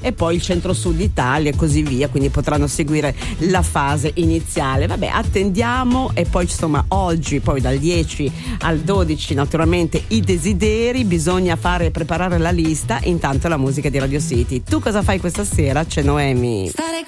e poi il centro-sud Italia e così via, quindi potranno seguire la fase iniziale. Vabbè, attendiamo. E poi insomma oggi, poi dal 10 al 12 naturalmente i desideri, bisogna preparare la lista, intanto la musica di Radio City. Tu cosa fai questa sera? C'è Noemi.